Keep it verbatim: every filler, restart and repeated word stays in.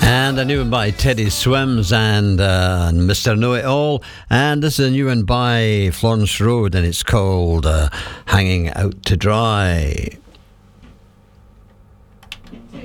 And a new one by Teddy Swims and uh, Mister Know-It-All. And this is a new one by Florence Road, and it's called uh, Hanging Out to Dry.